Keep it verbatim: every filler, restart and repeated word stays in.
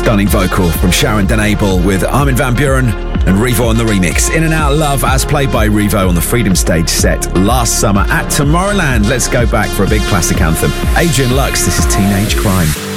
Stunning vocal from Sharon Den Abel with Armin van Buuren and Revo on the remix. In and Out Love as played by Revo on the Freedom Stage set last summer at Tomorrowland. Let's go back for a big classic anthem. Adrian Lux, this is Teenage Crime.